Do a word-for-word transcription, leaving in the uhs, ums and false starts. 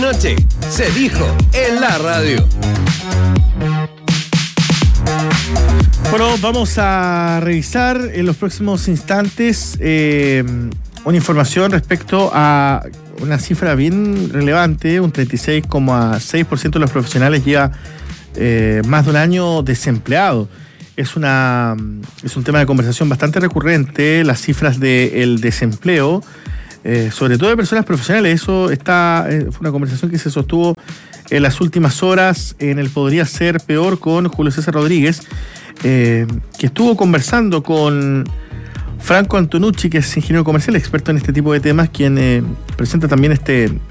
Noche se dijo en la radio. Bueno, vamos a revisar en los próximos instantes eh, una información respecto a una cifra bien relevante. Un treinta y seis coma seis por ciento de los profesionales lleva eh, más de un año desempleado. Es, una, es un tema de conversación bastante recurrente, las cifras del desempleo, eh, sobre todo de personas profesionales. Eso está, eh, fue una conversación que se sostuvo en las últimas horas en el Podría Ser Peor con Julio César Rodríguez, eh, que estuvo conversando con Franco Antonucci, que es ingeniero comercial, experto en este tipo de temas, quien eh, presenta también este